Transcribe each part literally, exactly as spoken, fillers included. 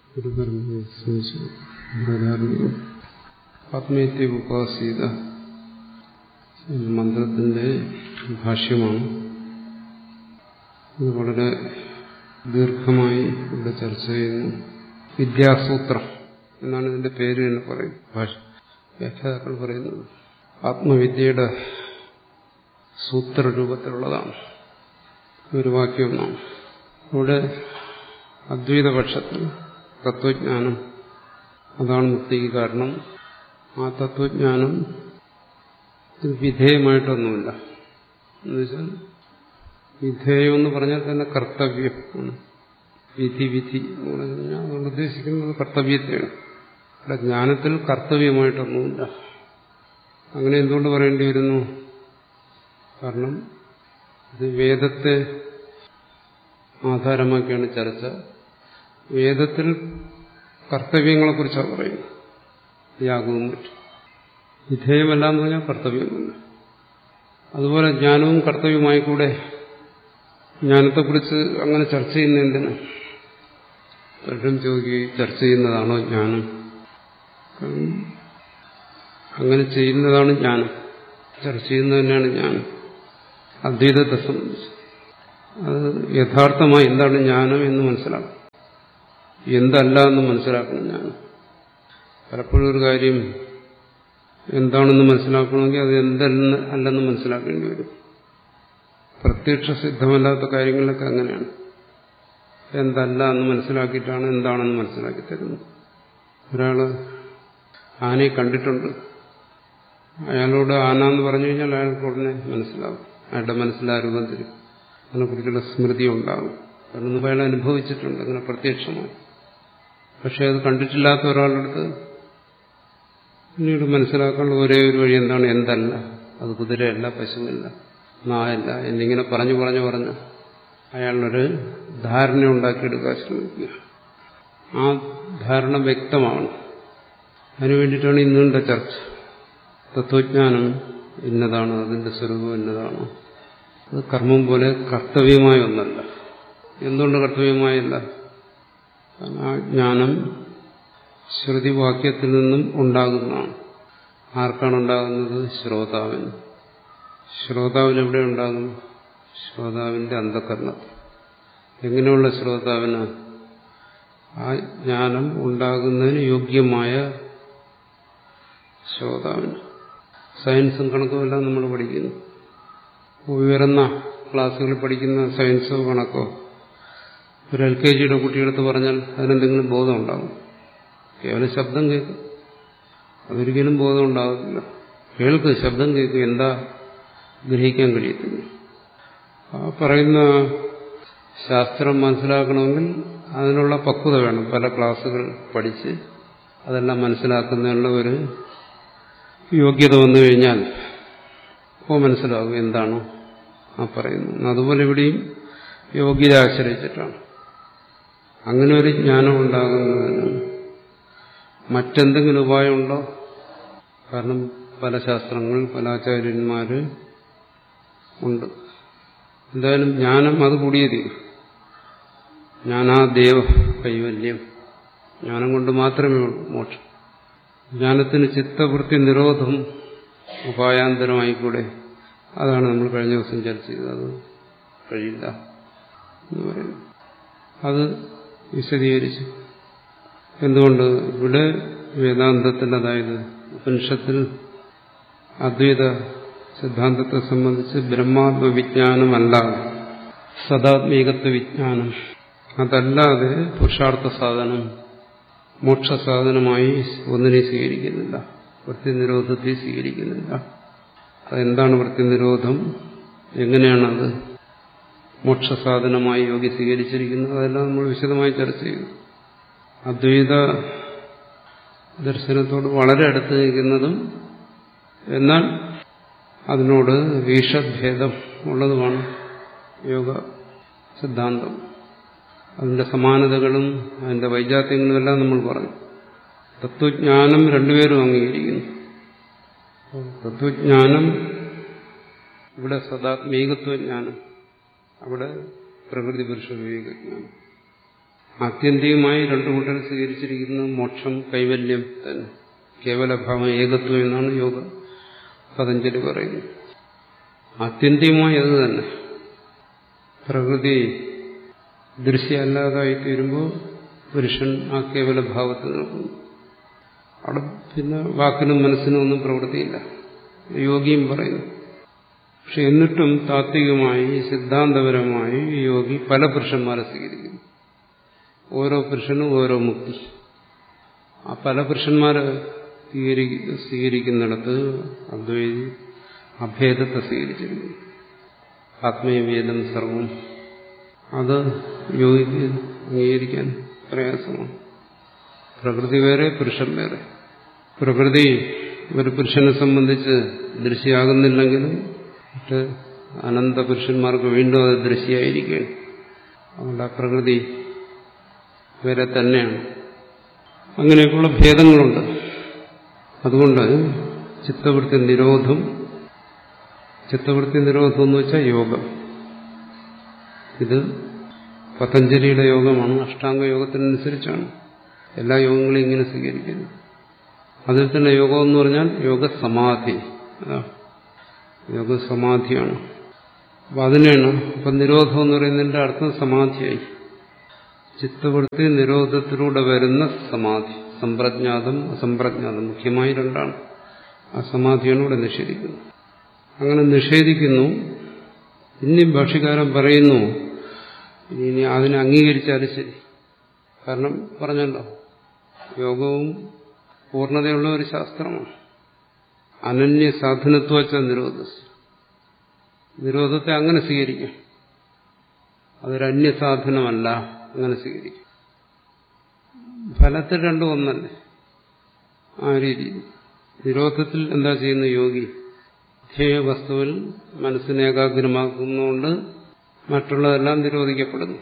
ആത്മീയത്തെ ഉപാസീത മന്ത്രത്തിന്റെ ഭാഷ്യമാണ്. ഇത് വളരെ ദീർഘമായി ഇവിടെ ചർച്ച ചെയ്യുന്നു. വിദ്യാസൂത്രം എന്നാണ് ഇതിന്റെ പേര് എന്ന് പറയും. ഭാഷ വ്യാഖ്യാതാക്കൾ പറയുന്നത് ആത്മവിദ്യയുടെ സൂത്രരൂപത്തിലുള്ളതാണ്. ഒരു വാക്യമെന്നാണ്. ഇവിടെ അദ്വൈതപക്ഷത്തിൽ തത്വജ്ഞാനം അതാണ് മുക്തിക്ക് കാരണം. ആ തത്വജ്ഞാനം വിധേയമായിട്ടൊന്നുമില്ല. എന്നുവെച്ചാൽ വിധേയം എന്ന് പറഞ്ഞാൽ തന്നെ കർത്തവ്യം ആണ്. വിധി വിധി എന്ന് പറഞ്ഞു കഴിഞ്ഞാൽ അതുകൊണ്ട് ഉദ്ദേശിക്കുന്നത് കർത്തവ്യത്തെയാണ്. ഇവിടെ ജ്ഞാനത്തിൽ കർത്തവ്യമായിട്ടൊന്നുമില്ല. അങ്ങനെ എന്തുകൊണ്ട് പറയേണ്ടി വരുന്നു? കാരണം ഇത് വേദത്തെ ആധാരമാക്കിയാണ് ചർച്ച. വേദത്തിൽ കർത്തവ്യങ്ങളെക്കുറിച്ചാണ് പറയുന്നത്. യാഗവും മറ്റും വിധേയമല്ല എന്ന് പറഞ്ഞാൽ കർത്തവ്യമല്ല. അതുപോലെ ജ്ഞാനവും കർത്തവ്യമായി കൂടെ. ജ്ഞാനത്തെക്കുറിച്ച് അങ്ങനെ ചർച്ച ചെയ്യുന്ന എന്തിന്? പലരും ചോദിക്കുകയും ചർച്ച ചെയ്യുന്നതാണോ ജ്ഞാനം? അങ്ങനെ ചെയ്യുന്നതാണ് ജ്ഞാനം. ചർച്ച ചെയ്യുന്നത് തന്നെയാണ് ജ്ഞാനം അദ്വൈതത്തെ സംബന്ധിച്ച്. അത് യഥാർത്ഥമായി എന്താണ് ജ്ഞാനം എന്ന് മനസ്സിലാക്കണം. എന്തല്ല എന്ന് മനസ്സിലാക്കണം ജ്ഞാനം. പലപ്പോഴും ഒരു കാര്യം എന്താണെന്ന് മനസ്സിലാക്കണമെങ്കിൽ അത് എന്തെന്ന് അല്ലെന്ന് മനസ്സിലാക്കേണ്ടി വരും. പ്രത്യക്ഷ സിദ്ധമല്ലാത്ത കാര്യങ്ങളിലൊക്കെ അങ്ങനെയാണ്. എന്തല്ല എന്ന് മനസ്സിലാക്കിയിട്ടാണ് എന്താണെന്ന് മനസ്സിലാക്കി തരുന്നത്. ഒരാള് ആനയെ കണ്ടിട്ടുണ്ട്. അയാളോട് ആന എന്ന് പറഞ്ഞു കഴിഞ്ഞാൽ അയാൾക്ക് ഉടനെ മനസ്സിലാവും. അയാളുടെ മനസ്സിലാ രൂപത്തിൽ അതിനെക്കുറിച്ചുള്ള സ്മൃതി ഉണ്ടാകും. കാരണം അയാൾ അനുഭവിച്ചിട്ടുണ്ട് അങ്ങനെ പ്രത്യക്ഷമായി. പക്ഷെ അത് കണ്ടിട്ടില്ലാത്ത ഒരാളുടെ അടുത്ത് പിന്നീട് മനസ്സിലാക്കാനുള്ള ഒരേ ഒരു വഴി എന്താണ്? എന്തല്ല. അത് കുതിരയല്ല, പശുവല്ല, നായല്ല എന്നിങ്ങനെ പറഞ്ഞു പറഞ്ഞു പറഞ്ഞ് അയാളൊരു ധാരണ ഉണ്ടാക്കിയെടുക്കാൻ ശ്രമിക്കുക. ആ ധാരണ വ്യക്തമാണ്. അതിനുവേണ്ടിയിട്ടാണ് ഈ നീണ്ട ചർച്ച. തത്വജ്ഞാനം ഇന്നതാണ്, അതിന്റെ സ്വരൂപം ഇന്നതാണ്. അത് കർമ്മം പോലെ കർത്തവ്യമായ ഒന്നല്ല. എന്തുകൊണ്ട് കർത്തവ്യമായല്ല? കാരണം ആ ജ്ഞാനം ശ്രുതിവാക്യത്തിൽ നിന്നും ഉണ്ടാകുന്നതാണ്. ആർക്കാണ് ഉണ്ടാകുന്നത്? ശ്രോതാവിന്. ശ്രോതാവിന് എവിടെ ഉണ്ടാകും? ശ്രോതാവിന്റെ അന്ധകരണത്തിൽ. എങ്ങനെയുള്ള ശ്രോതാവിന്? ആ ജ്ഞാനം ഉണ്ടാകുന്നതിന് യോഗ്യമായ ശ്രോതാവിന്. സയൻസും കണക്കുമെല്ലാം നമ്മൾ പഠിക്കുന്നു. ഉയർന്ന ക്ലാസ്സുകളിൽ പഠിക്കുന്ന സയൻസോ കണക്കോ ഒരു എൽ കെ ജിയുടെ കുട്ടിയെടുത്ത് പറഞ്ഞാൽ അതിനെന്തെങ്കിലും ബോധം ഉണ്ടാകും? കേവലം ശബ്ദം കേൾക്കും. അതൊരിക്കലും ബോധം ഉണ്ടാകത്തില്ല. കേൾക്ക്, ശബ്ദം കേൾക്കും, എന്താ ഗ്രഹിക്കാൻ കഴിയത്തില്ല. ആ പറയുന്ന ശാസ്ത്രം മനസ്സിലാക്കണമെങ്കിൽ അതിനുള്ള പക്വത വേണം. പല ക്ലാസ്സുകൾ പഠിച്ച് അതെല്ലാം മനസ്സിലാക്കുന്നതിനുള്ള ഒരു യോഗ്യത വന്നു കഴിഞ്ഞാൽ അപ്പോൾ മനസ്സിലാകും എന്താണോ ആ പറയുന്നത്. അതുപോലെ ഇവിടെയും യോഗ്യത ആശ്രയിച്ചിട്ടാണ്. അങ്ങനെ ഒരു ജ്ഞാനം ഉണ്ടാകുന്നതിന് മറ്റെന്തെങ്കിലും ഉപായമുണ്ടോ? കാരണം പല ശാസ്ത്രങ്ങൾ, പല ആചാര്യന്മാര് ഉണ്ട്. എന്തായാലും ജ്ഞാനം അത് കൂടിയേ തീരും. ജ്ഞാനാദേവ കൈവല്യം. ജ്ഞാനം കൊണ്ട് മാത്രമേ ഉള്ളൂ മോക്ഷം. ജ്ഞാനത്തിന് ചിത്തവൃത്തി നിരോധം ഉപായാന്തരമായിക്കൂടെ? അതാണ് നമ്മൾ കഴിഞ്ഞ ദിവസം ചർച്ച ചെയ്തത്. അത് കഴിയില്ല എന്ന് പറയുന്നു. അത് വിശദീകരിച്ചു. എന്തുകൊണ്ട്? ഇവിടെ വേദാന്തത്തിൽ, അതായത് ഉപനിഷത്തിൽ അദ്വൈത സിദ്ധാന്തത്തെ സംബന്ധിച്ച് ബ്രഹ്മാത്മവിജ്ഞാനമല്ല, സദാത്മീകത്വ വിജ്ഞാനം, അതല്ലാതെ പുരുഷാർത്ഥ സാധനം, മോക്ഷസാധനമായി ഒന്നിനെ സ്വീകരിക്കുന്നില്ല. വൃത്തിനിരോധത്തെ സ്വീകരിക്കുന്നില്ല. അതെന്താണ് വൃത്തിനിരോധം? എങ്ങനെയാണത് മോക്ഷസാധനമായി യോഗി സ്വീകരിച്ചിരിക്കുന്നത്? അതെല്ലാം നമ്മൾ വിശദമായി ചർച്ച ചെയ്തു. അദ്വൈത ദർശനത്തോട് വളരെ അടുത്ത് നിൽക്കുന്നതും എന്നാൽ അതിനോട് വീഷഭേദം ഉള്ളതുമാണ് യോഗ സിദ്ധാന്തം. അതിന്റെ സമാനതകളും അതിന്റെ വൈജാത്യങ്ങളും എല്ലാം നമ്മൾ പറഞ്ഞു. തത്വജ്ഞാനം രണ്ടുപേരും അംഗീകരിക്കുന്നു. തത്വജ്ഞാനം ഇവിടെ സദാത്മീകത്വജ്ഞാനം, അവിടെ പ്രകൃതി പുരുഷ വിവേകജ്ഞാനം. ആത്യന്തികമായി രണ്ടു കൂട്ടർ സ്വീകരിച്ചിരിക്കുന്നത് മോക്ഷം, കൈവല്യം തന്നെ, കേവലഭാവം, ഏകത്വം എന്നാണ് യോഗ പതഞ്ജലി പറയുന്നത്. ആത്യന്തികമായി അത് തന്നെ. പ്രകൃതി ദൃശ്യമല്ലാതായി തീരുമ്പോൾ പുരുഷൻ ആ കേവലഭാവത്തിൽ നിൽക്കുന്നു. അവിടെ പിന്നെ വാക്കിനും മനസ്സിനും ഒന്നും പ്രവൃത്തിയില്ല, യോഗിയും പറയുന്നു. പക്ഷെ എന്നിട്ടും താത്വികമായി സിദ്ധാന്തപരമായി യോഗി പല പുരുഷന്മാരെ സ്വീകരിക്കുന്നു. ഓരോ പുരുഷനും ഓരോ മുക്തി. ആ പല പുരുഷന്മാരെ സ്വീകരിക്കുന്നിടത്ത് അദ്വൈതി അഭേദത്തെ സ്വീകരിച്ചിരിക്കുന്നു. ആത്മീയവേദം സർവം അത് യോഗിക്ക് അംഗീകരിക്കാൻ പ്രയാസമാണ്. പ്രകൃതി വേറെ, പുരുഷൻ വേറെ. പ്രകൃതി ഒരു പുരുഷനെ സംബന്ധിച്ച് ദൃശ്യമാകുന്നില്ലെങ്കിലും മറ്റ് അനന്ത പുരുഷന്മാർക്ക് വീണ്ടും അത് ദൃശ്യമായിരിക്കുകയാണ്. അതുകൊണ്ട് ആ പ്രകൃതി വേറെ തന്നെയാണ്. അങ്ങനെയൊക്കെയുള്ള ഭേദങ്ങളുണ്ട്. അതുകൊണ്ട് ചിത്തവൃത്തി നിരോധം, ചിത്തവൃത്തി നിരോധം എന്ന് വെച്ചാൽ യോഗം, ഇത് പതഞ്ജലിയുടെ യോഗമാണ്, അഷ്ടാംഗ യോഗത്തിനനുസരിച്ചാണ് എല്ലാ യോഗങ്ങളെയും ഇങ്ങനെ സ്വീകരിക്കുന്നത്. അതിൽ തന്നെ യോഗം എന്ന് പറഞ്ഞാൽ യോഗസമാധി, യോഗസമാധിയാണ്. അപ്പം അതിനാണ് അപ്പം നിരോധം എന്ന് പറയുന്നതിന്റെ അർത്ഥം സമാധിയായി. ചിത്തവൃത്തി നിരോധത്തിലൂടെ വരുന്ന സമാധി, സമ്പ്രജ്ഞാതം അസംപ്രജ്ഞാതം, മുഖ്യമായി രണ്ടാണ്. ആ സമാധിയാണ് ഇവിടെ നിഷേധിക്കുന്നത്. അങ്ങനെ നിഷേധിക്കുന്നു. ഇനി ഭാഷ്യകാരൻ പറയുന്നു ഇനി അതിനെ അംഗീകരിച്ചാലും ശരി. കാരണം പറഞ്ഞല്ലോ, യോഗവും പൂർണ്ണതയുള്ള ഒരു ശാസ്ത്രമാണ്. അനന്യ സാധനത്വച്ച നിരോധ, നിരോധത്തെ അങ്ങനെ സ്വീകരിക്കാം. അതൊരു അന്യസാധനമല്ല, അങ്ങനെ സ്വീകരിക്കും. ഫലത്തിൽ രണ്ടും ഒന്നല്ലേ. ആ രീതിയിൽ നിരോധത്തിൽ എന്താ ചെയ്യുന്ന യോഗി? ധ്യേയ വസ്തുവിൽ മനസ്സിനെ ഏകാഗ്രമാക്കുന്നതുകൊണ്ട് മറ്റുള്ളതെല്ലാം നിരോധിക്കപ്പെടുന്നു.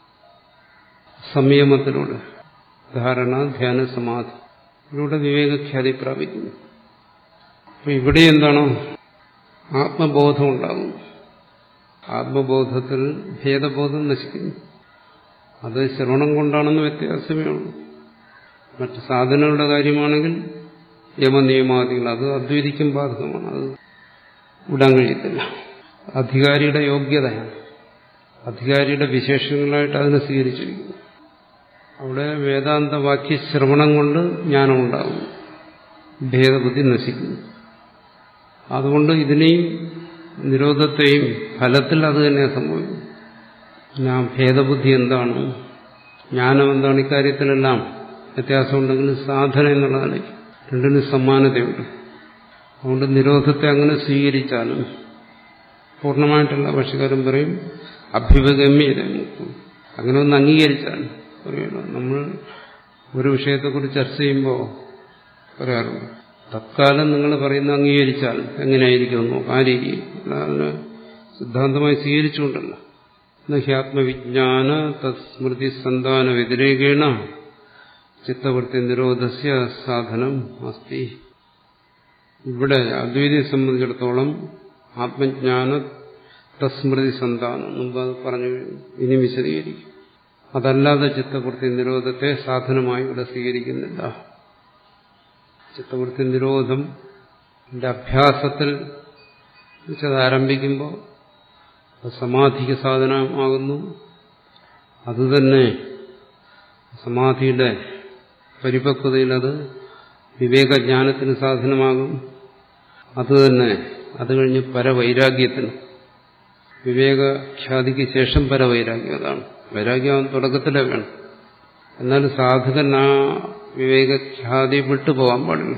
സംയമത്തിലൂടെ, ധാരണ, ധ്യാന, സമാധി, ഇതിലൂടെ വിവേകഖ്യാതി പ്രാപിക്കുന്നു. അപ്പൊ ഇവിടെ എന്താണോ ആത്മബോധം ഉണ്ടാകുന്നു. ആത്മബോധത്തിൽ ഭേദബോധം നശിക്കുന്നു. അത് ശ്രവണം കൊണ്ടാണെന്ന് വ്യത്യാസമേ ഉള്ളൂ. മറ്റ് സാധനങ്ങളുടെ കാര്യമാണെങ്കിൽ യമനിയമാദികൾ അത് അദ്വൈതിക്കും ബാധകമാണ്, അത് വിടാൻ കഴിയത്തില്ല. അധികാരിയുടെ യോഗ്യതയാണ്, അധികാരിയുടെ വിശേഷങ്ങളായിട്ട് അതിനെ സ്വീകരിച്ചിരിക്കുന്നു. അവിടെ വേദാന്ത വാക്യ ശ്രവണം കൊണ്ട് ജ്ഞാനം ഉണ്ടാകുന്നു, ഭേദബുദ്ധി നശിക്കുന്നു. അതുകൊണ്ട് ഇതിനെയും നിരോധത്തെയും ഫലത്തിൽ അത് തന്നെ സംഭവിക്കും. പിന്നെ ആ ഭേദബുദ്ധി എന്താണ്, ജ്ഞാനം എന്താണ്, ഇക്കാര്യത്തിലെല്ലാം വ്യത്യാസമുണ്ടെങ്കിലും സാധന എന്നുള്ളതാണ് രണ്ടിനും സമാനതയുണ്ട്. അതുകൊണ്ട് നിരോധത്തെ അങ്ങനെ സ്വീകരിച്ചാലും പൂർണ്ണമായിട്ടുള്ള ഭാഷ്യകാരൻ പറയും അഭ്യുപഗമ്യത, അങ്ങനെ ഒന്ന് അംഗീകരിച്ചാൽ പറയണം. നമ്മൾ ഒരു വിഷയത്തെക്കുറിച്ച് ചർച്ച ചെയ്യുമ്പോൾ പറയാറുണ്ട്, തത്കാലം നിങ്ങൾ പറയുന്ന അംഗീകരിച്ചാൽ എങ്ങനെയായിരിക്കുമെന്നോ ആ രീതി, അതിന് സിദ്ധാന്തമായി സ്വീകരിച്ചുകൊണ്ടല്ല. നഹ്യാത്മവിജ്ഞാന തസ്മൃതി സന്താന വ്യതിരേകേണ ചിത്തവൃത്തി നിരോധസ്യ സാധനം അസ്തി. ഇവിടെ അദ്വൈതിയെ സംബന്ധിച്ചിടത്തോളം ആത്മജ്ഞാന തസ്മൃതി സന്താനം മുമ്പ് അത് പറഞ്ഞു, ഇനി വിശദീകരിക്കും. അതല്ലാതെ ചിത്തവൃത്തി നിരോധത്തെ സാധനമായി ഇവിടെ സ്വീകരിക്കുന്നില്ല. ചിത്തവൃത്തി നിരോധം അഭ്യാസത്തിൽ അത് ആരംഭിക്കുമ്പോൾ സമാധിക്ക് സാധനമാകുന്നു. അതുതന്നെ സമാധിയുടെ പരിപക്വതയിൽ അത് വിവേകജ്ഞാനത്തിന് സാധനമാകും. അതുതന്നെ അത് കഴിഞ്ഞ് പരവൈരാഗ്യത്തിന്, വിവേകഖ്യാതിക്ക് ശേഷം പരവൈരാഗ്യം, അതാണ് വൈരാഗ്യം തുടക്കത്തിലേ വേണം. എന്നാൽ സാധകൻ ആ വിവേകഖ്യാതി വിട്ടുപോകാൻ പാടില്ല.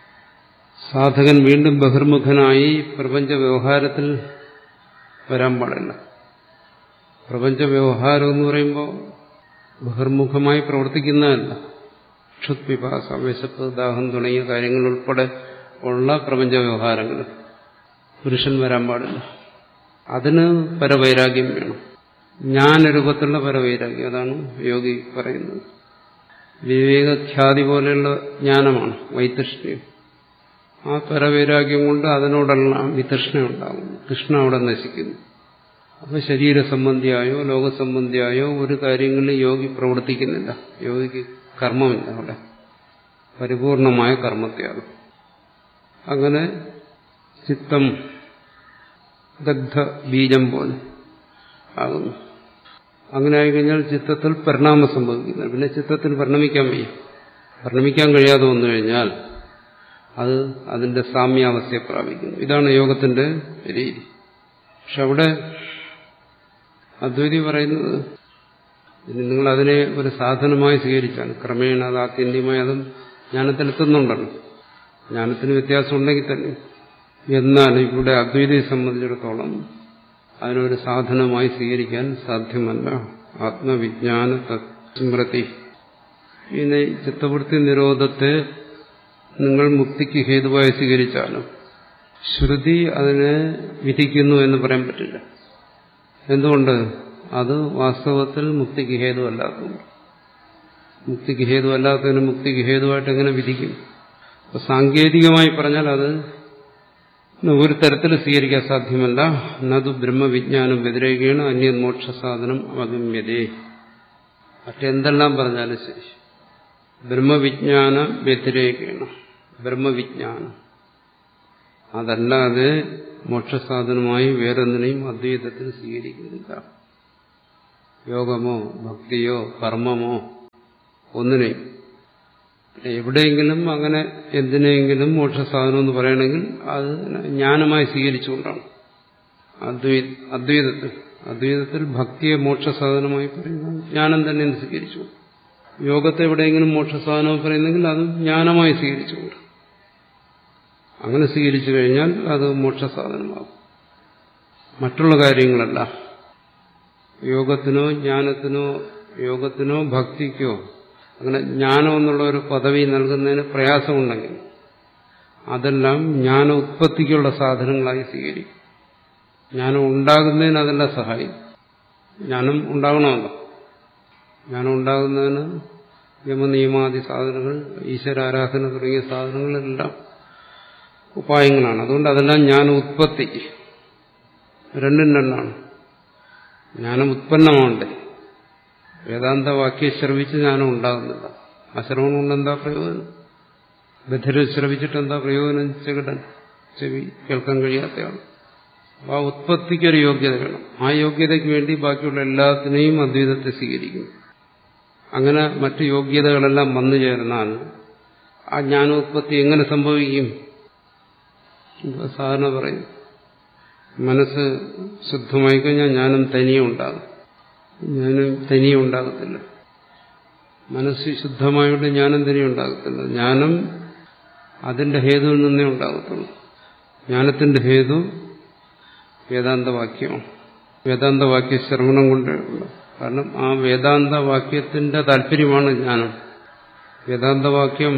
സാധകൻ വീണ്ടും ബഹിർമുഖനായി പ്രപഞ്ച വ്യവഹാരത്തിൽ വരാൻ പാടില്ല. പ്രപഞ്ച വ്യവഹാരം എന്ന് പറയുമ്പോൾ ബഹിർമുഖമായി പ്രവർത്തിക്കുന്നതല്ല. ക്ഷുത്പിപാസ, വിശപ്പ്, ദാഹം തുടങ്ങിയ കാര്യങ്ങൾ ഉൾപ്പെടെ ഉള്ള പ്രപഞ്ച വ്യവഹാരങ്ങൾ പുരുഷൻ വരാൻ പാടില്ല. അതിന് പരവൈരാഗ്യം വേണം, ജ്ഞാനരൂപത്തിലുള്ള പരവൈരാഗ്യം. അതാണ് യോഗി പറയുന്നത്. വിവേകഖ്യാതി പോലെയുള്ള ജ്ഞാനമാണ് വൈതൃഷ്ണ്യം. ആ പരവൈരാഗ്യം കൊണ്ട് അതിനോടെല്ലാം വിതൃഷ്ണ ഉണ്ടാകുന്നു, തൃഷ്ണ അവിടെ നശിക്കുന്നു. അപ്പോൾ ശരീര സംബന്ധിയായോ ലോകസംബന്ധിയായോ ഒരു കാര്യങ്ങളിൽ യോഗി പ്രവർത്തിക്കുന്നില്ല. യോഗിക്ക് കർമ്മമില്ല അവിടെ, പരിപൂർണമായ കർമ്മത്യാഗം. അങ്ങനെ ചിത്തം ദഗ്ധ ബീജം പോലെ ആകുന്നു. അങ്ങനെ ആയിക്കഴിഞ്ഞാൽ ചിത്തത്തിൽ പരിണാമം സംഭവിക്കുന്നു. പിന്നെ ചിത്തത്തിൽ പരിണമിക്കാൻ വയ്യ. പരിണമിക്കാൻ കഴിയാതെ വന്നു കഴിഞ്ഞാൽ അത് അതിന്റെ സാമ്യാവസ്ഥയെ പ്രാപിക്കുന്നു. ഇതാണ് യോഗത്തിന്റെ രീതി. പക്ഷെ അവിടെ അദ്വൈതി പറയുന്നത് ഇനി നിങ്ങൾ അതിനെ ഒരു സാധനമായി സ്വീകരിച്ചാണ് ക്രമേണ അത് ആത്യന്തികമായി അതും ജ്ഞാനത്തിലെത്തുന്നുണ്ടല്ലോ. ജ്ഞാനത്തിന് വ്യത്യാസം ഉണ്ടെങ്കിൽ തന്നെ. എന്നാൽ ഇവിടെ അദ്വൈതിയെ സംബന്ധിച്ചിടത്തോളം അതിനൊരു സാധനമായി സ്വീകരിക്കാൻ സാധ്യമല്ല. ആത്മവിജ്ഞാന സ്മൃതി. പിന്നെ ചിത്തവൃത്തി നിരോധത്തെ നിങ്ങൾ മുക്തിക്ക് ഹേതുവായി സ്വീകരിച്ചാലും ശ്രുതി അതിനെ വിധിക്കുന്നു എന്ന് പറയാൻ പറ്റില്ല. എന്തുകൊണ്ട്? അത് വാസ്തവത്തിൽ മുക്തിക്ക് ഹേതുവല്ലാത്തതുകൊണ്ട്. മുക്തിക്ക് ഹേതുവല്ലാത്തതിന് മുക്തിക്ക് ഹേതുവായിട്ട് എങ്ങനെ വിധിക്കും? അപ്പൊ സാങ്കേതികമായി പറഞ്ഞാൽ അത് ഒരു തരത്തിൽ സ്വീകരിക്കാൻ സാധ്യമല്ല. നതു ബ്രഹ്മവിജ്ഞാനം വ്യതിരേകേണ അന്യ മോക്ഷ സാധനം അവഗമ്യതേ. മറ്റെന്തെല്ലാം പറഞ്ഞാലും ശരി, ബ്രഹ്മവിജ്ഞാന വ്യതിരേകേണ, ബ്രഹ്മവിജ്ഞാനം അതല്ലാതെ മോക്ഷസാധനമായി വേറൊന്നിനെയും അദ്വൈതത്തിൽ സ്വീകരിക്കുന്നില്ല. യോഗമോ ഭക്തിയോ കർമ്മമോ ഒന്നിനെയും. എവിടെയെങ്കിലും അങ്ങനെ എന്തിനെങ്കിലും മോക്ഷസാധനം എന്ന് പറയണമെങ്കിൽ അത് ജ്ഞാനമായി സ്വീകരിച്ചുകൊണ്ടാണ്. അദ്വൈ അദ്വൈതത്തിൽ അദ്വൈതത്തിൽ ഭക്തിയെ മോക്ഷസാധനമായി പറയുന്നത് ജ്ഞാനം തന്നെ സ്വീകരിച്ചു. യോഗത്തെ എവിടെയെങ്കിലും മോക്ഷസാധനം പറയുന്നെങ്കിൽ അത് ജ്ഞാനമായി സ്വീകരിച്ചുകൊണ്ട്. അങ്ങനെ സ്വീകരിച്ചു കഴിഞ്ഞാൽ അത് മോക്ഷസാധനമാകും. മറ്റുള്ള കാര്യങ്ങളല്ല. യോഗത്തിനോ ജ്ഞാനത്തിനോ യോഗത്തിനോ ഭക്തിക്കോ അങ്ങനെ ജ്ഞാനം എന്നുള്ള ഒരു പദവി നൽകുന്നതിന് പ്രയാസമുണ്ടെങ്കിൽ അതെല്ലാം ജ്ഞാന ഉത്പത്തിക്കുള്ള സാധനങ്ങളായി സ്വീകരിക്കും. ജ്ഞാനം ഉണ്ടാകുന്നതിന് അതെല്ലാം സഹായിക്കും. ജ്ഞാനം ഉണ്ടാകണമല്ലോ. ജ്ഞാനം ഉണ്ടാകുന്നതിന് യമനിയമാദി സാധനങ്ങൾ, ഈശ്വരാരാധന തുടങ്ങിയ സാധനങ്ങളെല്ലാം ഉപായങ്ങളാണ്. അതുകൊണ്ട് അതെല്ലാം ജ്ഞാന ഉത്പത്തിക്ക് രണ്ടും രണ്ടാണ്. ജ്ഞാനം ഉത്പന്നമാണ്ടേ. വേദാന്ത വാക്യം ശ്രവിച്ച് ജ്ഞാനം ഉണ്ടാകുന്നില്ല. ആ ശ്രവണം കൊണ്ട് എന്താ പ്രയോജനം? ബധിര ശ്രവിച്ചിട്ട് എന്താ പ്രയോജനം? ചെകിടൻ ചെവി കേൾക്കാൻ കഴിയാത്തയാണ്. ആ ഉത്പത്തിക്കൊരു യോഗ്യത വേണം. ആ യോഗ്യതയ്ക്ക് വേണ്ടി ബാക്കിയുള്ള എല്ലാത്തിനെയും അദ്വൈതത്തെ സ്വീകരിക്കുന്നു. അങ്ങനെ മറ്റു യോഗ്യതകളെല്ലാം വന്നു ചേർന്നാൽ ആ ജ്ഞാനോത്പത്തി എങ്ങനെ സംഭവിക്കും? സാധാരണ പറയും, മനസ്സ് ശുദ്ധമായി കഴിഞ്ഞാൽ ജ്ഞാനം തനിയെ ഉണ്ടാകും. ജ്ഞാനം തനിയെ ഉണ്ടാകത്തില്ല. മനസ്സ് ശുദ്ധമായിട്ട് ജ്ഞാനം തനിയെ ഉണ്ടാകത്തില്ല. ജ്ഞാനം അതിന്റെ ഹേതുവിൽ നിന്നേ ഉണ്ടാകത്തുള്ളൂ. ജ്ഞാനത്തിന്റെ ഹേതു വേദാന്തവാക്യമാണ്. വേദാന്തവാക്യ ശ്രവണം കൊണ്ടുള്ള. കാരണം ആ വേദാന്തവാക്യത്തിന്റെ താല്പര്യമാണ് ജ്ഞാനം. വേദാന്തവാക്യം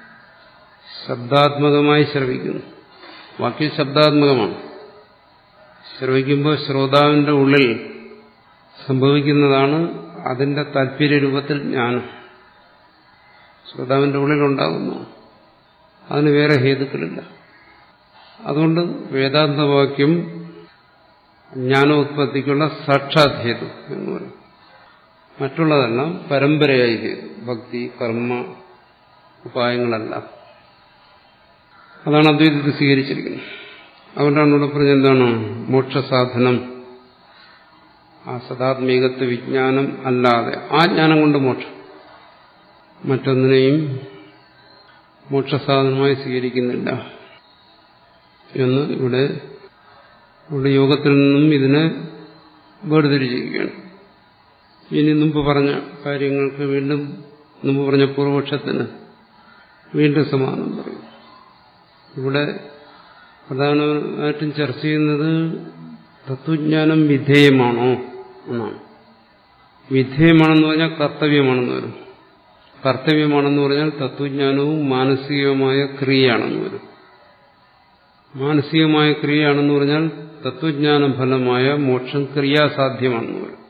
ശബ്ദാത്മകമായി ശ്രവിക്കുന്നു. വാക്യം ശബ്ദാത്മകമാണ്. ശ്രവിക്കുമ്പോൾ ശ്രോതാവിന്റെ ഉള്ളിൽ സംഭവിക്കുന്നതാണ് അതിന്റെ താല്പര്യ രൂപത്തിൽ ജ്ഞാനം. ശ്രോതാവിന്റെ ഉള്ളിലുണ്ടാകുന്നു. അതിന് വേറെ ഹേതുക്കളില്ല. അതുകൊണ്ട് വേദാന്തവാക്യം ജ്ഞാനോത്പത്തിക്കുള്ള സാക്ഷാത് ഹേതു എന്ന് പറയും. മറ്റുള്ളതെല്ലാം പരമ്പരയായി ഹേതു. ഭക്തി കർമ്മ ഉപായങ്ങളെല്ലാം. അതാണ് അദ്വൈതത്തിൽ സ്വീകരിച്ചിരിക്കുന്നത്. അതുകൊണ്ടാണ് ഇവിടെ പറഞ്ഞ എന്താണ് മോക്ഷസാധനം. ആ സദാത്മീകത്വ വിജ്ഞാനം അല്ലാതെ ആ ജ്ഞാനം കൊണ്ട് മോക്ഷം മറ്റൊന്നിനെയും മോക്ഷസാധനമായി സ്വീകരിക്കുന്നില്ല എന്ന് ഇവിടെ ഇവിടെ യോഗത്തിൽ നിന്നും ഇതിനെ വേർതിരിച്ചിരിക്കുകയാണ്. ഇനി മുമ്പ് പറഞ്ഞ കാര്യങ്ങൾക്ക് വീണ്ടും മുമ്പ് പറഞ്ഞ പൂർവപക്ഷത്തിന് വീണ്ടും സമാനം പറയും. ഇവിടെ പ്രധാനമായിട്ടും ചർച്ച ചെയ്യുന്നത് തത്വജ്ഞാനം വിധേയമാണോ എന്നാണ്. വിധേയമാണെന്ന് പറഞ്ഞാൽ കർത്തവ്യമാണെന്ന് വരും. കർത്തവ്യമാണെന്ന് പറഞ്ഞാൽ തത്വജ്ഞാനവും മാനസികമായ ക്രിയയാണെന്ന് വരും. മാനസികമായ ക്രിയയാണെന്ന് പറഞ്ഞാൽ തത്വജ്ഞാന ഫലമായ മോക്ഷം ക്രിയാസാധ്യമാണെന്ന് വരും.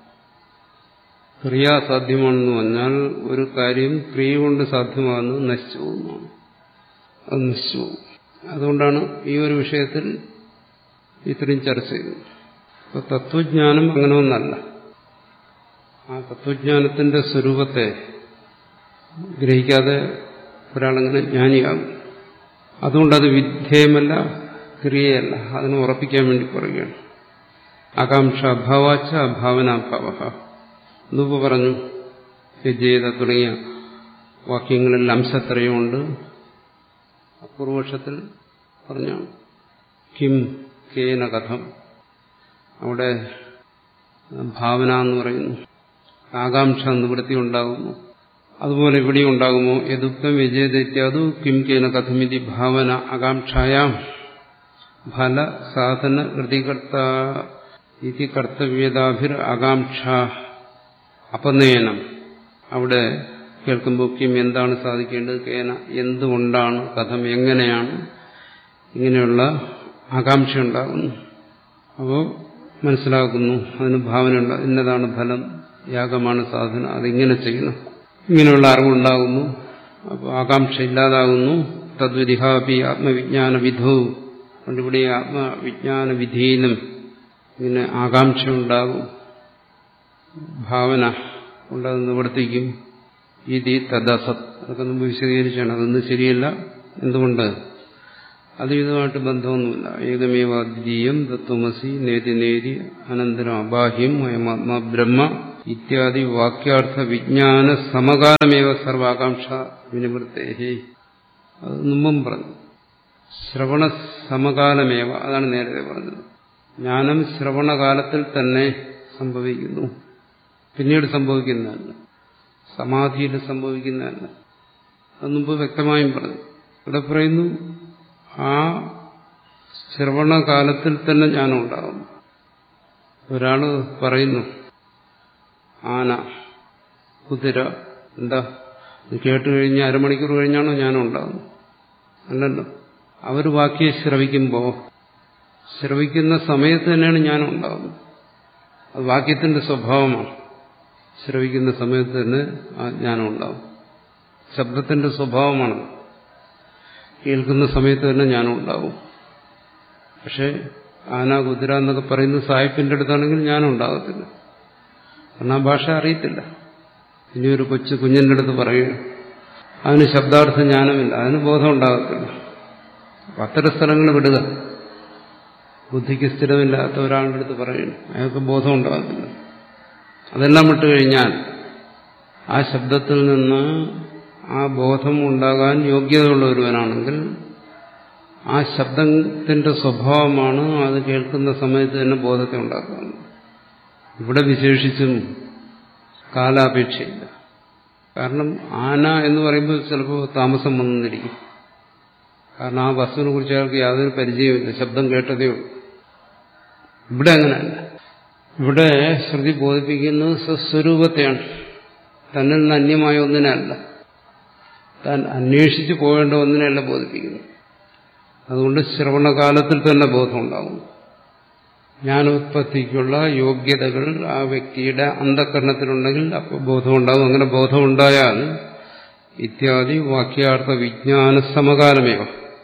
ക്രിയാസാധ്യമാണെന്ന് പറഞ്ഞാൽ ഒരു കാര്യം ക്രിയ കൊണ്ട് സാധ്യമാകുന്നത് നശിച്ചു പോകുന്നതാണ്. അത് നശിച്ചു പോകും. അതുകൊണ്ടാണ് ഈ ഒരു വിഷയത്തിൽ ഇത്രയും ചർച്ച ചെയ്യുന്നത്. അപ്പൊ തത്വജ്ഞാനം അങ്ങനെ ഒന്നല്ല. ആ തത്വജ്ഞാനത്തിന്റെ സ്വരൂപത്തെ ഗ്രഹിക്കാതെ ഒരാളങ്ങനെ ജ്ഞാനിയാകും. അതുകൊണ്ടത് വിധേയമല്ല, ക്രിയയല്ല. അതിനെ ഉറപ്പിക്കാൻ വേണ്ടി പറയുകയാണ്. ആകാംക്ഷ അഭാവാച്ച അഭാവനാഭാവ. മുമ്പ് പറഞ്ഞു യജേത തുടങ്ങിയ വാക്യങ്ങളിൽ അംശത്രയമുണ്ട്. പൂർവപക്ഷത്തിൽ പറഞ്ഞാണ് കിം കേന കഥം. അവിടെ ഭാവന എന്ന് പറയുന്നു. ആകാംക്ഷ നിവൃത്തി ഉണ്ടാകുന്നു. അതുപോലെ ഇവിടെ ഉണ്ടാകുമോ? യദുക്തം വിജയദൈത്യാദു കിം കേന കഥമിതി ഭാവന ആകാംക്ഷായാം ഫല സാധന പ്രതികർത്ത ഇതി കർത്തവ്യതാഭിർ ആകാംക്ഷ അപനയനം. അവിടെ കേൾക്കുമ്പോൾ കിം എന്താണ് സാധിക്കേണ്ടത്, കേന എന്തുകൊണ്ടാണ്, കഥം എങ്ങനെയാണ്, ഇങ്ങനെയുള്ള ആകാംക്ഷ ഉണ്ടാകുന്നു. അപ്പോൾ മനസ്സിലാക്കുന്നു, അതിന് ഭാവനയുണ്ട്, ഇന്നതാണ് ഫലം, യാഗമാണ് സാധന, അതിങ്ങനെ ചെയ്യണം, ഇങ്ങനെയുള്ള അറിവുണ്ടാകുന്നു. അപ്പോൾ ആകാംക്ഷ ഇല്ലാതാകുന്നു. തദ്വിധിഹാപി ആത്മവിജ്ഞാന വിധവും കൊണ്ടിവിടെ ആത്മവിജ്ഞാന വിധിയിലും ഇങ്ങനെ ആകാംക്ഷ ഉണ്ടാകും, ഭാവന കൊണ്ടത് നിവർത്തിക്കും. ഇതി തദസത്. അതൊക്കെ മുമ്പ് വിശദീകരിച്ചാണ്. അതൊന്നും ശരിയല്ല. എന്തുകൊണ്ട്? അത് ഇതുമായിട്ട് ബന്ധമൊന്നുമില്ല. ഏകമേവ അദ്വിതീയം തത്വമസി നേതി നേതി അനന്തരം അബാഹ്യം അയമാത്മാ ബ്രഹ്മ ഇത്യാദി വാക്യാർത്ഥ വിജ്ഞാന സമകാലമേവ സർവാകാംക്ഷ വിനിവൃത്തേഹി. അത് മുമ്പും പറഞ്ഞു. ശ്രവണ സമകാലമേവ, അതാണ് നേരത്തെ പറഞ്ഞത്. ജ്ഞാനം ശ്രവണകാലത്തിൽ തന്നെ സംഭവിക്കുന്നു, പിന്നീട് സംഭവിക്കുന്നതല്ല, സമാധിയിൽ സംഭവിക്കുന്നതല്ല. അത് മുമ്പ് വ്യക്തമായും പറഞ്ഞു. ഇവിടെ പറയുന്നു ആ ശ്രവണകാലത്തിൽ തന്നെ ജ്ഞാനം ഉണ്ടാകുന്നു. ഒരാള് പറയുന്നു ആന, കുതിര, എന്താ ഇത് കേട്ട് കഴിഞ്ഞ് അരമണിക്കൂർ കഴിഞ്ഞാണോ ജ്ഞാനം ഉണ്ടാകുന്നത്? അല്ലല്ലോ. അവർ വാക്യം ശ്രവിക്കുമ്പോൾ ശ്രവിക്കുന്ന സമയത്ത് തന്നെയാണ് ജ്ഞാനം ഉണ്ടാകുന്നത്. അത് വാക്യത്തിന്റെ സ്വഭാവമാണ്. ശ്രവിക്കുന്ന സമയത്ത് തന്നെ ആ ജ്ഞാനം ഉണ്ടാകും. ശബ്ദത്തിന്റെ സ്വഭാവമാണ്. കേൾക്കുന്ന സമയത്ത് തന്നെ ജ്ഞാനം ഉണ്ടാകും. പക്ഷെ ആന, കുതിര എന്നൊക്കെ പറയുന്ന സാഹിബിന്റെ അടുത്താണെങ്കിൽ ജ്ഞാനം ഉണ്ടാകത്തില്ല. കാരണം ആ ഭാഷ അറിയത്തില്ല. ഇനി ഒരു കൊച്ചു കുഞ്ഞിന്റെ അടുത്ത് പറയുക, അതിന് ശബ്ദാർത്ഥ ജ്ഞാനമില്ല, അതിന് ബോധം ഉണ്ടാകത്തില്ല. അത്തരം സ്ഥലങ്ങൾ വിടുക. ബുദ്ധിക്ക് സ്ഥിരമില്ലാത്ത ഒരാളുടെ അടുത്ത് പറയുന്നു, അയാൾക്ക് ബോധം ഉണ്ടാകത്തില്ല. അതെല്ലാം വിട്ടുകഴിഞ്ഞാൽ ആ ശബ്ദത്തിൽ നിന്ന് ആ ബോധം ഉണ്ടാകാൻ യോഗ്യതയുള്ള ഒരുവനാണെങ്കിൽ ആ ശബ്ദത്തിന്റെ സ്വഭാവമാണ് അത് കേൾക്കുന്ന സമയത്ത് തന്നെ ബോധത്തെ ഉണ്ടാക്കുന്നത്. ഇവിടെ വിശേഷിച്ചും കാലാപേക്ഷയില്ല. കാരണം ആന എന്ന് പറയുമ്പോൾ ചിലപ്പോൾ താമസം വന്നിരിക്കും. കാരണം ആ വസ്തുവിനെ കുറിച്ച് അയാൾക്ക് യാതൊരു പരിചയമില്ല, ശബ്ദം കേട്ടതേ ഉള്ളൂ. ഇവിടെ അങ്ങനെയല്ല. ഇവിടെ ശ്രുതി ബോധിപ്പിക്കുന്നത് സ്വസ്വരൂപത്തെയാണ്, തന്നിൽ നിന്ന് അന്യമായ ഒന്നിനല്ല, താൻ അന്വേഷിച്ചു പോകേണ്ട ഒന്നിനെയല്ല ബോധിപ്പിക്കുന്നു. അതുകൊണ്ട് ശ്രവണകാലത്തിൽ തന്നെ ബോധം ഉണ്ടാകും. ജ്ഞാനോത്പത്തിക്കുള്ള യോഗ്യതകൾ ആ വ്യക്തിയുടെ അന്ധകരണത്തിലുണ്ടെങ്കിൽ അപ്പോൾ ബോധമുണ്ടാകും. അങ്ങനെ ബോധമുണ്ടായാൽ ഇത്യാദി വാക്യാർത്ഥ വിജ്ഞാന സമകാലമേവ,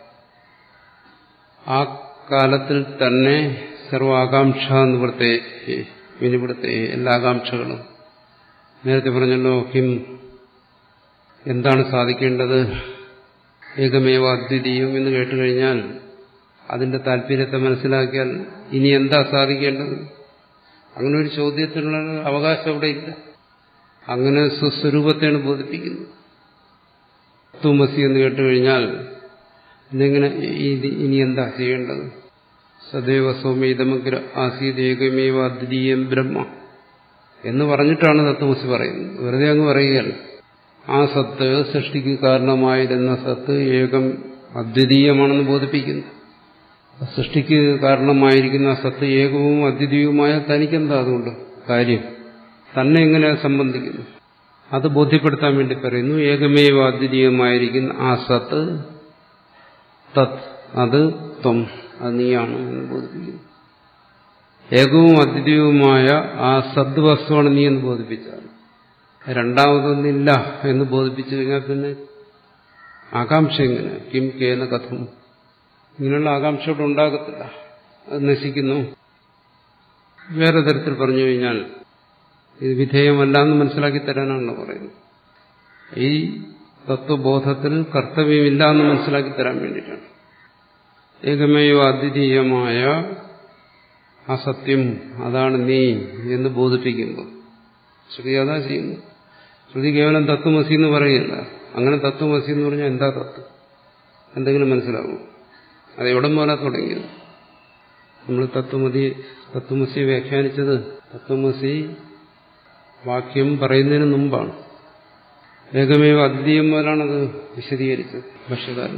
ആ കാലത്തിൽ തന്നെ സർവാകാംക്ഷ നിവൃത്തെ വിനിവൃത്തെ, എല്ലാ ആകാംക്ഷകളും. നേരത്തെ പറഞ്ഞല്ലോ കിം, എന്താണ് സാധിക്കേണ്ടത്, ഏകമേവ അദ്വിതീയം എന്ന് കേട്ടുകഴിഞ്ഞാൽ അതിന്റെ താല്പര്യത്തെ മനസ്സിലാക്കിയാൽ ഇനി എന്താ സാധിക്കേണ്ടത്? അങ്ങനെ ഒരു ചോദ്യത്തിനുള്ള അവകാശം അവിടെ ഇല്ല. അങ്ങനെ സ്വസ്വരൂപത്തെയാണ് ബോധിപ്പിക്കുന്നത്. തത്വമസി എന്ന് കേട്ടുകഴിഞ്ഞാൽ ഇതെങ്ങനെ ഇനി എന്താ ചെയ്യേണ്ടത്? സദൈവ സൗമ്യതമഗ്ര ആസീത് ഏകമേവ അദ്വിതീയം ബ്രഹ്മ എന്ന് പറഞ്ഞിട്ടാണ് തത്വമസി പറയുന്നത്. വെറുതെ അങ്ങ് പറയുകയല്ല. ആ സത്ത്, സൃഷ്ടിക്ക് കാരണമായിരുന്ന സത്ത് ഏകം അദ്വിതീയമാണെന്ന് ബോധിപ്പിക്കുന്നു. സൃഷ്ടിക്ക് കാരണമായിരിക്കുന്ന സത്ത് ഏകവും അദ്വിതീയവുമായ തനിക്കെന്താ അതുകൊണ്ട് കാര്യം? തന്നെ എങ്ങനെ സംബന്ധിക്കുന്നു? അത് ബോധ്യപ്പെടുത്താൻ വേണ്ടി പറയുന്നു. ഏകമേവ അദ്വിതീയമായിരിക്കുന്ന ആ സത്ത്, തത്, അത് ത്വം, അത് നീയാണ് എന്ന് ബോധിപ്പിക്കുന്നു. ഏകവും അദ്വിതീയവുമായ ആ സദ്വസ്തുവാണ് നീ എന്ന് ബോധിപ്പിച്ചാൽ, രണ്ടാമതൊന്നില്ല എന്ന് ബോധിപ്പിച്ചു കഴിഞ്ഞാൽ പിന്നെ ആകാംക്ഷ എങ്ങനെ? കിം കേന കഥം, ഇങ്ങനെയുള്ള ആകാംക്ഷ ഇവിടെ ഉണ്ടാകത്തില്ല, അത് നശിക്കുന്നു. വേറെ തരത്തിൽ പറഞ്ഞു കഴിഞ്ഞാൽ ഇത് വിധേയമല്ല എന്ന് മനസ്സിലാക്കി തരാനാണല്ലോ പറയുന്നത്. ഈ തത്വബോധത്തിൽ കർത്തവ്യമില്ല എന്ന് മനസ്സിലാക്കി തരാൻ വേണ്ടിയിട്ടാണ്. ഏകമേവ അദ്വിതീയമായ ആ സത്യം അതാണ് നീ എന്ന് ബോധിപ്പിക്കുമ്പോൾ ശ്രുതി അതാ ചെയ്യുന്നു. ശ്രുതി കേവലം തത്വമസി എന്ന് പറയില്ല. അങ്ങനെ തത്വമസി എന്ന് പറഞ്ഞാൽ എന്താ തത്വം എന്തെങ്കിലും മനസ്സിലാവും? അത് എവിടെ പോലെ തുടങ്ങിയത്? നമ്മൾ തത്വമതി തത്വമസി വ്യാഖ്യാനിച്ചത് തത്വമസി വാക്യം പറയുന്നതിന് മുമ്പാണ്. ഏകമേവ അദ്വിതീയം മുതലാണത് വിശദീകരിച്ചത് ഭാഷ്യകാരൻ.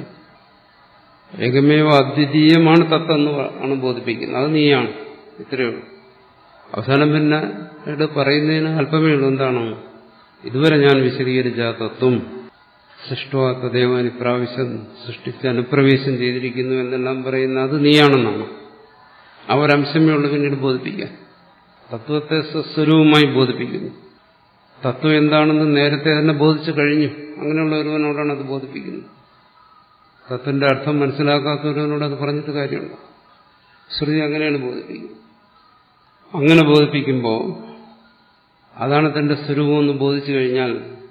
ഏകമേവ അദ്വിതീയമാണ് തത്വം എന്ന് ആണ് ബോധിപ്പിക്കുന്നത്. അത് നീയാണ്. ഇത്രയേ ഉള്ളൂ. അവസാനം പിന്നെ ഇവിടെ പറയുന്നതിന് അല്പമേ ഉള്ളൂ. എന്താണ്? ഇതുവരെ ഞാൻ വിശദീകരിച്ച തത്വം സൃഷ്ടുവാ തദേവ അനുപ്രാവശ്യം സൃഷ്ടിച്ച് അനുപ്രവേശം ചെയ്തിരിക്കുന്നു എന്നെല്ലാം പറയുന്ന അത് നീയാണെന്നാണ്. ആ ഒരംശമേ ഉള്ളൂ പിന്നീട് ബോധിപ്പിക്കാൻ. തത്വത്തെ സ്വസ്വരൂപമായി ബോധിപ്പിക്കുന്നു. തത്വം എന്താണെന്ന് നേരത്തെ തന്നെ ബോധിച്ചു കഴിഞ്ഞു. അങ്ങനെയുള്ള ഒരുവനോടാണ് അത് ബോധിപ്പിക്കുന്നത്. തത്വന്റെ അർത്ഥം മനസ്സിലാക്കാത്തവരോട് അത് പറഞ്ഞിട്ട് കാര്യമുണ്ട്. ശ്രുതി അങ്ങനെയാണ് ബോധിപ്പിക്കുന്നത്. അങ്ങനെ ബോധിപ്പിക്കുമ്പോൾ അതാണ് തന്റെ സ്വരൂപമെന്ന് ബോധിച്ചു കഴിഞ്ഞാൽ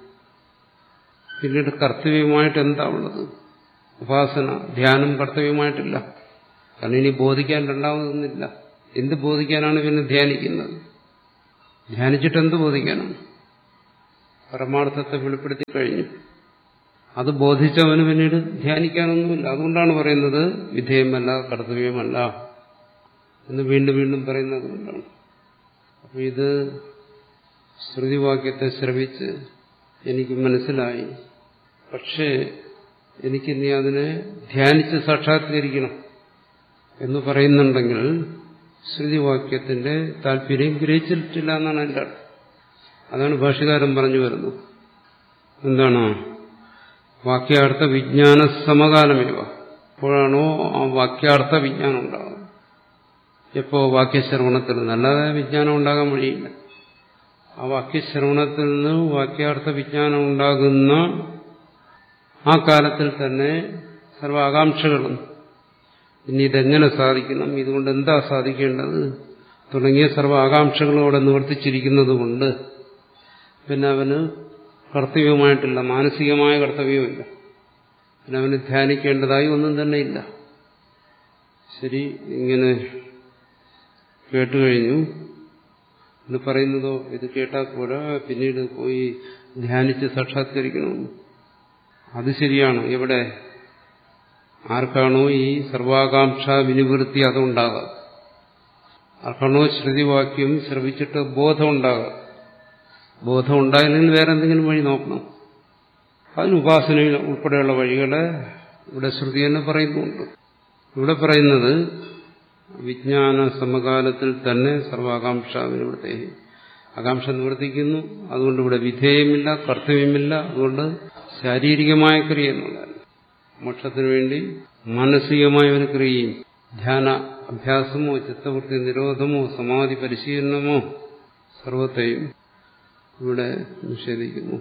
പിന്നീട് കർത്തവ്യമായിട്ട് എന്താ ഉള്ളത്? ഉപാസന, ധ്യാനം കർത്തവ്യമായിട്ടില്ല. കാരണം ഇനി ബോധിക്കാൻ രണ്ടാമതൊന്നുമില്ല. എന്ത് ബോധിക്കാനാണ് പിന്നെ ധ്യാനിക്കുന്നത്? ധ്യാനിച്ചിട്ട് എന്ത് ബോധിക്കാനാണ്? പരമാർത്ഥത്തെ വെളിപ്പെടുത്തി കഴിഞ്ഞു. അത് ബോധിച്ചവന് പിന്നീട് ധ്യാനിക്കാനൊന്നുമില്ല. അതുകൊണ്ടാണ് പറയുന്നത് വിധേയമല്ല, കർത്തവ്യമല്ല എന്ന് വീണ്ടും വീണ്ടും പറയുന്നത് കൊണ്ടാണ്. അപ്പൊ ഇത് ശ്രുതിവാക്യത്തെ ശ്രവിച്ച് എനിക്ക് മനസ്സിലായി. പക്ഷേ എനിക്ക് നീ അതിനെ ധ്യാനിച്ച് സാക്ഷാത്കരിക്കണം എന്ന് പറയുന്നുണ്ടെങ്കിൽ ശ്രുതിവാക്യത്തിന്റെ താല്പര്യം ഗ്രഹിച്ചിട്ടില്ല എന്നാണ് എൻ്റെ അർത്ഥം. അതാണ് ഭാഷ്യകാരൻ പറഞ്ഞു വരുന്നത്. എന്താണ്? വാക്യാർത്ഥ വിജ്ഞാന സമകാലമേവ. അപ്പോഴാണോ ആ വാക്യാർത്ഥ വിജ്ഞാനം ഉണ്ടാകുന്നത്? എപ്പോ? വാക്യശ്രവണത്തിൽ നിന്ന്. അല്ലാതെ വിജ്ഞാനം ഉണ്ടാകാൻ വഴിയില്ല. ആ വാക്യശ്രവണത്തിൽ നിന്ന് വാക്യാർത്ഥ വിജ്ഞാനം ഉണ്ടാകുന്ന ആ കാലത്തിൽ തന്നെ സർവ്വ ആകാംക്ഷകളും ഇനി ഇതെങ്ങനെ സാധിക്കണം, ഇതുകൊണ്ട് എന്താ സാധിക്കേണ്ടത് തുടങ്ങിയ സർവ്വ ആകാംക്ഷകളും അവിടെ നിവർത്തിച്ചിരിക്കുന്നത് കൊണ്ട് പിന്നെ അവന് കർത്തവ്യമായിട്ടില്ല, മാനസികമായ കർത്തവ്യമില്ല. പിന്നെ അവന് ധ്യാനിക്കേണ്ടതായി ഒന്നും തന്നെ ഇല്ല. ശരി, ഇങ്ങനെ കേട്ടുകഴിഞ്ഞു എന്ന് പറയുന്നതോ ഇത് കേട്ടാൽ പോരാ, പിന്നീട് പോയി ധ്യാനിച്ച് സാക്ഷാത്കരിക്കണമെന്ന്. അത് ശരിയാണ്. ഇവിടെ ആർക്കാണോ ഈ സർവാകാംക്ഷ വിനിവൃത്തി അതുണ്ടാകാം, ആർക്കാണോ ശ്രുതിവാക്യം ശ്രവിച്ചിട്ട് ബോധം ഉണ്ടാകാം, ബോധം ഉണ്ടായില്ലെങ്കിൽ വേറെ എന്തെങ്കിലും വഴി നോക്കണം. അതിന് ഉപാസനയിൽ ഉൾപ്പെടെയുള്ള വഴികളെ ഇവിടെ ശ്രുതി തന്നെ പറയുന്നുണ്ട്. ഇവിടെ പറയുന്നത് വിജ്ഞാന സമകാലത്തിൽ തന്നെ സർവാകാംക്ഷ നിവൃത്തി, ആകാംക്ഷ നിവർത്തിക്കുന്നു. അതുകൊണ്ട് ഇവിടെ വിധേയമില്ല, കർത്തവ്യമില്ല. അതുകൊണ്ട് ശാരീരികമായ ക്രിയ എന്നുള്ളതാണ്. മോക്ഷത്തിനു വേണ്ടി മാനസികമായ ഒരു ക്രിയയും ധ്യാന അഭ്യാസമോ ചിത്തവൃത്തി നിരോധമോ സമാധി പരിശീലനമോ സർവത്തെയും ഇവിടെ നിഷേധിക്കുന്നു.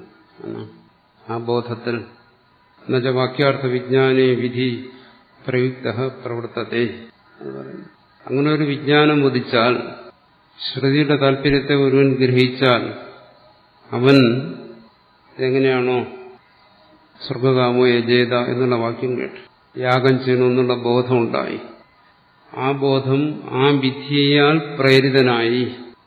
ആ ബോധത്തിൽ എന്നുവെച്ച വാക്യാർത്ഥ വിജ്ഞാനേ വിധി പ്രയുക്ത പ്രവർത്തത്തെ എന്ന് പറയുന്നു. അങ്ങനെ ഒരു വിജ്ഞാനം ഉദിച്ചാൽ, ശ്രുതിയുടെ താല്പര്യത്തെ ഒരുവൻ ഗ്രഹിച്ചാൽ, അവൻ എങ്ങനെയാണോ സ്വർഗകാമോ യജേത എന്നുള്ള വാക്യം കേട്ട് യാഗം ചെയ്യണമെന്നുള്ള ബോധമുണ്ടായി, ആ ബോധം ആ വിധിയാൽ പ്രേരിതനായി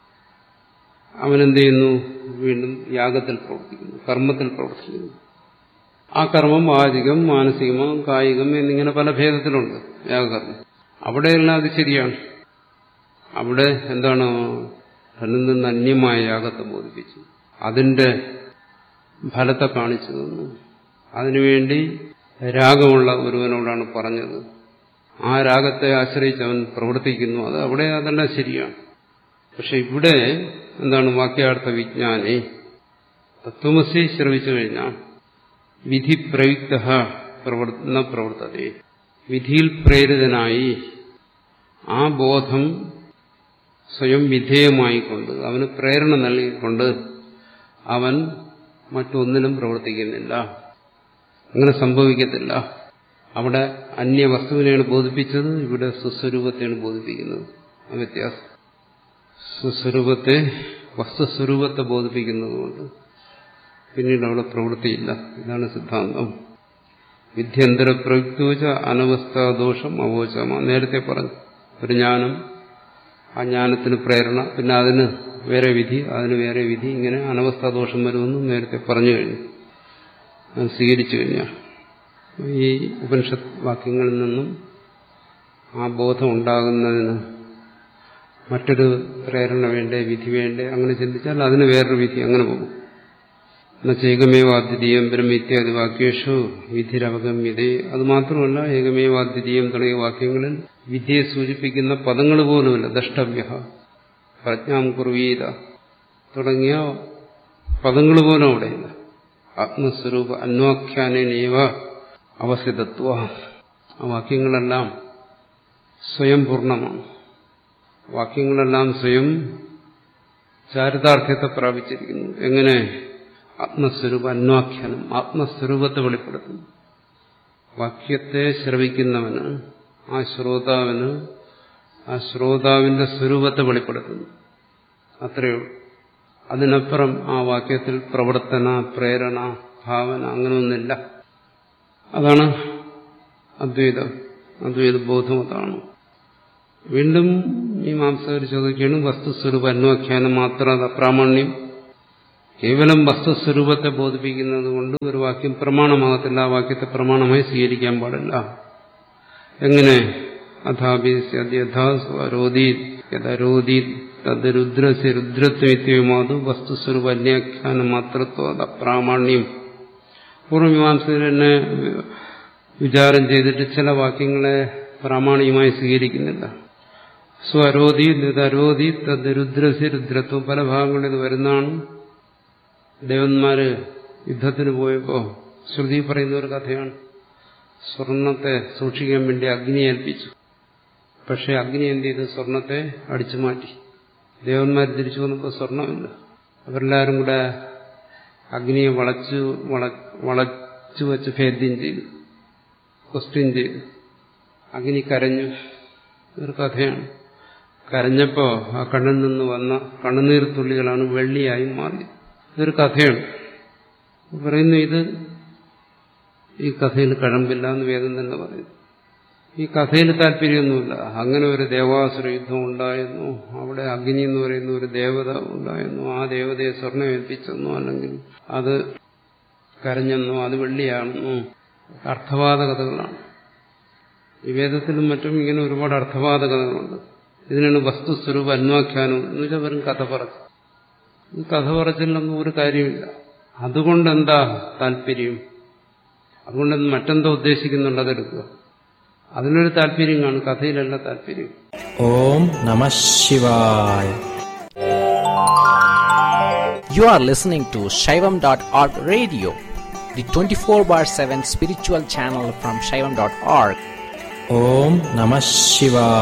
അവനെന്ത് ചെയ്യുന്നു? വീണ്ടും യാഗത്തിൽ പ്രവർത്തിക്കുന്നു, കർമ്മത്തിൽ പ്രവർത്തിക്കുന്നു. ആ കർമ്മം വാചികം, മാനസികമോ കായികം എന്നിങ്ങനെ പല ഭേദത്തിലുണ്ട് യാഗകർമ്മം. അവിടെയെല്ലാം അത് ശരിയാണ്. അവിടെ എന്താണ്? തന്നിൽ നിന്ന് അന്യമായ യാഗത്തെ ബോധിപ്പിച്ചു, അതിന്റെ ഫലത്തെ കാണിച്ചു തന്നു. അതിനുവേണ്ടി രാഗമുള്ള ഒരുവനോടാണ് പറഞ്ഞത്. ആ രാഗത്തെ ആശ്രയിച്ച് അവൻ പ്രവർത്തിക്കുന്നു. അത് അവിടെ അതെല്ലാം ശരിയാണ്. പക്ഷെ ഇവിടെ എന്താണ്? വാക്യാർത്ഥ വിജ്ഞാനെ തത്വമസി ശ്രവിച്ചു കഴിഞ്ഞാൽ വിധി പ്രയുക്ത പ്രവർത്തന പ്രവർത്തതേ, വിധിയിൽ പ്രേരിതനായി ആ ബോധം സ്വയം വിധേയമായിക്കൊണ്ട് അവന് പ്രേരണ നൽകിക്കൊണ്ട് അവൻ മറ്റൊന്നിലും പ്രവർത്തിക്കുന്നില്ല. അങ്ങനെ സംഭവിക്കത്തില്ല. അവിടെ അന്യവസ്തുവിനെയാണ് ബോധിപ്പിച്ചത്, ഇവിടെ സ്വസ്വരൂപത്തെയാണ് ബോധിപ്പിക്കുന്നത്. ആ വ്യത്യാസം. സ്വസ്വരൂപത്തെ വസ്തുസ്വരൂപത്തെ ബോധിപ്പിക്കുന്നതുകൊണ്ട് പിന്നീട് അവിടെ പ്രവൃത്തിയില്ല. ഇതാണ് സിദ്ധാന്തം. വിദ്യന്തര പ്രയുക്തോച അനവസ്ഥാദോഷം അവോചമ. നേരത്തെ പറഞ്ഞു ഒരു ജ്ഞാനം, ആ ജ്ഞാനത്തിന് പ്രേരണ, പിന്നെ അതിന് വേറെ വിധി, അതിന് വേറെ വിധി, ഇങ്ങനെ അനവസ്ഥാദോഷം വരുമെന്നും നേരത്തെ പറഞ്ഞു കഴിഞ്ഞു. അത് സ്വീകരിച്ചു കഴിഞ്ഞാൽ ഈ ഉപനിഷത്ത് വാക്യങ്ങളിൽ നിന്നും ആ ബോധം ഉണ്ടാകുന്നതിന് മറ്റൊരു പ്രേരണ വേണ്ടേ, വിധി വേണ്ടേ, അങ്ങനെ ചിന്തിച്ചാൽ അതിന് വേറൊരു വിധി, അങ്ങനെ പോകും. ഏകമേവാദ്വിതീയം ബ്രഹ്മേത്യാദി വാക്യേഷു വിധിരവഗമ്യതേ. അത് മാത്രമല്ല, ഏകമേവാദ്വിതീയം തുടങ്ങിയ വാക്യങ്ങളിൽ വിധിയെ സൂചിപ്പിക്കുന്ന പദങ്ങൾ പോലുമില്ല. ദ്രഷ്ടവ്യ, പ്രജ്ഞാം കുർവീത തുടങ്ങിയ പദങ്ങൾ പോലും അവിടെയില്ല. ആത്മസ്വരൂപ അന്വാഖ്യാനേനൈവ അവസിതത്വ. ആ വാക്യങ്ങളെല്ലാം സ്വയം പൂർണ്ണമാണ്. വാക്യങ്ങളെല്ലാം സ്വയം ചാരിതാർത്ഥ്യത്തെ പ്രാപിച്ചിരിക്കുന്നു. എങ്ങനെ? ആത്മസ്വരൂപ അന്വാഖ്യാനം, ആത്മസ്വരൂപത്തെ വെളിപ്പെടുത്തുന്നു. വാക്യത്തെ ശ്രവിക്കുന്നവന്, ആ ശ്രോതാവിന് ആ ശ്രോതാവിന്റെ സ്വരൂപത്തെ വെളിപ്പെടുത്തുന്നു. അത്രയേ ഉള്ളൂ. അതിനപ്പുറം ആ വാക്യത്തിൽ പ്രവർത്തന, പ്രേരണ, ഭാവന അങ്ങനെയൊന്നുമില്ല. അതാണ് അദ്വൈതം. അദ്വൈത ബോധം അതാണ്. വീണ്ടും ഈ മാംസകർ ചോദിക്കുകയാണ്, വസ്തുസ്വരൂപ അന്വാഖ്യാനം മാത്രം അപ്രാമാണ്യം. കേവലം വസ്തുസ്വരൂപത്തെ ബോധിപ്പിക്കുന്നത് കൊണ്ട് ഒരു വാക്യം പ്രമാണമാകത്തില്ല. ആ വാക്യത്തെ പ്രമാണമായി സ്വീകരിക്കാൻ പാടില്ല. എങ്ങനെ? അഥാഭിരോധി യഥരോധി തത് രുദ്രസ്യ രുദ്രത്വമാതു വസ്തുസ്വരൂപ അന്യാഖ്യാനം മാത്രത്വ അപ്രാമാണ്യം. പൂർവ്വമീമാംസകർ തന്നെ വിചാരം ചെയ്തിട്ട് ചില വാക്യങ്ങളെ പ്രാമാണികമായി സ്വീകരിക്കുന്നില്ല. സ്വരോധി തരോധി തത് രുദ്രസ്യ രുദ്രത്വം. പല ഭാഗങ്ങളിൽ ഇത് വരുന്നതാണ്. ദേവന്മാര് യുദ്ധത്തിന് പോയപ്പോ ശ്രുതി പറയുന്ന ഒരു കഥയാണ്. സ്വർണത്തെ സൂക്ഷിക്കാൻ വേണ്ടി അഗ്നി ഏൽപ്പിച്ചു. പക്ഷെ അഗ്നി എന്ത് ചെയ്ത്? സ്വർണത്തെ അടിച്ചു മാറ്റി. ദേവന്മാർ തിരിച്ചു വന്നപ്പോൾ സ്വർണമില്ല. അവരെല്ലാവരും കൂടെ അഗ്നിയെ വളച്ചു വളച്ചു വെച്ച് ഭേദ്യം ചെയ്തു, ക്വസ്റ്റ്യൻ ചെയ്തു. അഗ്നി കരഞ്ഞു. ഒരു കഥയാണ്. കരഞ്ഞപ്പോ ആ കണ്ണിൽ നിന്ന് വന്ന കണ്ണുനീർ തുള്ളികളാണ് വെള്ളിയായി മാറിയത്. ഇതൊരു കഥയാണ്. പറയുന്നു, ഇത് ഈ കഥയിൽ കഴമ്പില്ല എന്ന് വേദം തന്നെ പറയുന്നു. ഈ കഥയിൽ താല്പര്യമൊന്നുമില്ല. അങ്ങനെ ഒരു ദേവാസുര യുദ്ധം ഉണ്ടായിരുന്നു. അവിടെ അഗ്നി എന്ന് പറയുന്ന ഒരു ദേവത ഉണ്ടായിരുന്നു. ആ ദേവതയെ സ്വർണ്ണം ഏൽപ്പിച്ചെന്നോ അല്ലെങ്കിൽ അത് കരഞ്ഞെന്നോ അത് വെള്ളിയാണെന്നോ അർത്ഥവാദ കഥകളാണ്. ഈ വേദത്തിലും മറ്റും ഇങ്ങനെ ഒരുപാട് അർത്ഥവാദ കഥകളുണ്ട്. ഇതിനാണ് വസ്തുസ്വരൂപ അന്വാഖ്യാനം എന്ന് വെച്ചാൽ വെറും കഥ പറച്ചു. ഈ കഥ പറച്ചിലൊന്നും ഒരു കാര്യമില്ല. അതുകൊണ്ടെന്താ താല്പര്യം? അതുകൊണ്ട് മറ്റെന്തോ ഉദ്ദേശിക്കുന്നുണ്ട്, അതെടുക്കുക. അതിനൊരു താല്പര്യം കാണും, കഥയിലല്ല താല്പര്യം. ഓം നമഃ ശിവായ. You are listening to Shaivam dot org radio, the twenty-four bar seven spiritual channel from Shaivam dot org. Om Namah Shivaya.